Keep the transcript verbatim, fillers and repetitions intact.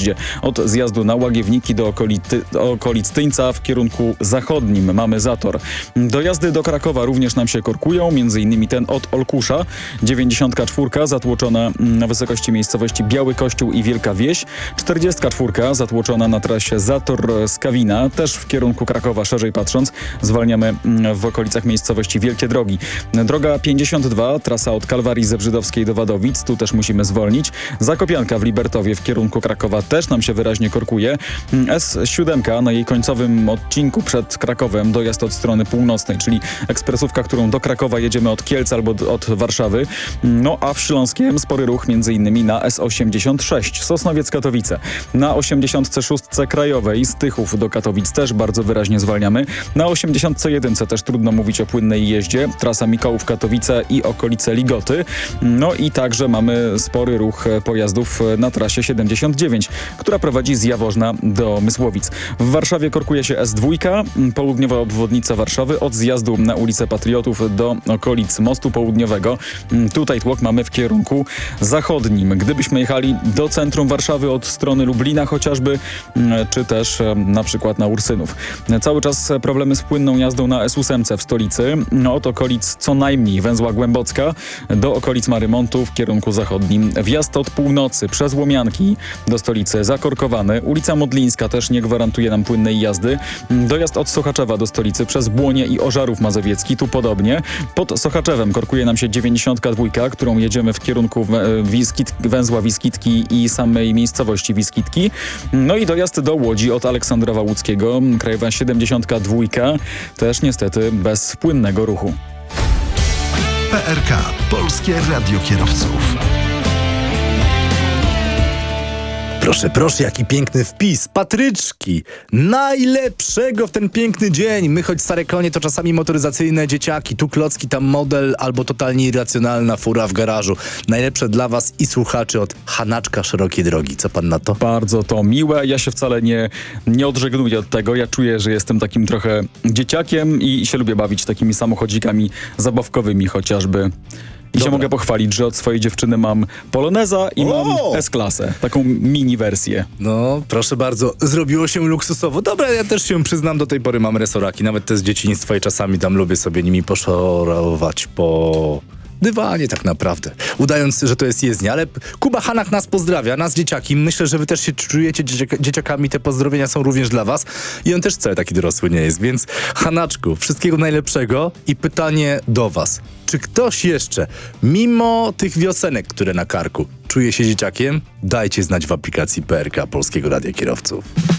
zjeździe od zjazdu na Łagiewniki do okolic, okolic Tyńca w kierunku zachodnim mamy zator. Dojazdy do Krakowa również nam się korkują, między innymi ten od Olkusza. dziewięćdziesiątka czwórka zatłoczona na wysokości miejscowości Biały Kościół i Wielka Wieś. czterdziestka czwórka zatłoczona na trasie Zator z Kawina, też w kierunku Krakowa, szerzej patrząc. Zwalniamy w okolicach miejscowości Wielkie Drogi. Droga pięćdziesiąt dwa, trasa od Kalwarii Zebrzydowskiej do Wadowic, tu też musimy zwolnić. Zakopianka w Libertowie w kierunku Krakowa też nam się wyraźnie korkuje. S siedem na jej końcowym odcinku przed Krakowem, dojazd od strony północnej, czyli ekspresówka, którą do Krakowa jedziemy od Kielc albo od Warszawy. No a w Śląskiem spory ruch między innymi na S osiemdziesiąt sześć, Sosnowiec-Katowice. Na osiemdziesiątce szóstce krajowej z Tychów do Katowic też bardzo wyraźnie zwalniamy. Na osiemdziesiątce jeden też trudno mówić o płynnej jeździe. Trasa Mikołów-Katowice i okolice Ligoty. No i także mamy spory ruch pojazdów na trasie siedemdziesiąt dziewięć, która prowadzi z Jaworzna do Mysłowic. W Warszawie korkuje się S dwa, południowa obwodnica Warszawy od zjazdu na ulicę Patriotów do okolic Mostu Południowego. Tutaj tłok mamy w kierunku zachodnim. Gdybyśmy jechali do centrum Warszawy od strony Lublina chociażby, czy też na przykład na Ursynów. Cały czas problemy z płynną jazdą na S osiem w stolicy, od okolic co najmniej węzła Głębocka do okolic Marymontu w kierunku zachodnim. Wjazd od północy przez Łomianki do stolicy zakorkowany. Ulica Modlińska też nie gwarantuje nam płynnej jazdy. Dojazd od Sochaczewa do stolicy przez Błonie i Ożarów Mazowiecki, tu podobnie. Pod Sochaczewem korkuje nam się dziewięćdziesiątka dwa, którą jedziemy w kierunku Wiskit, węzła Wiskitki i samej miejscowości Wiskitki. No i dojazd do Łodzi od Aleksandrowa Łódzkiego, krajowa siedemdziesiątka dwa, też niestety bez płynnego ruchu. P R K, Polskie Radio Kierowców. Proszę, proszę, jaki piękny wpis. Patryczki. Najlepszego w ten piękny dzień. My, choć stare konie, to czasami motoryzacyjne dzieciaki. Tu klocki, tam model, albo totalnie irracjonalna fura w garażu. Najlepsze dla was i słuchaczy od Hanaczka Szerokiej Drogi. Co pan na to? Bardzo to miłe. Ja się wcale nie, nie odżegnuję od tego. Ja czuję, że jestem takim trochę dzieciakiem i się lubię bawić takimi samochodzikami zabawkowymi chociażby. I Dobra. się mogę pochwalić, że od swojej dziewczyny mam Poloneza i O! mam S-klasę. Taką mini wersję. No, proszę bardzo, zrobiło się luksusowo. Dobra, ja też się przyznam, do tej pory mam resoraki, nawet te z dzieciństwa i czasami tam lubię sobie nimi poszorować po dywanie tak naprawdę, udając, że to jest jezdnia. Ale Kuba Hanak nas pozdrawia, nas dzieciaki. Myślę, że wy też się czujecie dzieciak- dzieciakami, te pozdrowienia są również dla was. I on też wcale taki dorosły nie jest, więc Hanaczku, wszystkiego najlepszego i pytanie do was. Czy ktoś jeszcze, mimo tych wiosenek, które na karku, czuje się dzieciakiem? Dajcie znać w aplikacji P R K Polskiego Radia Kierowców.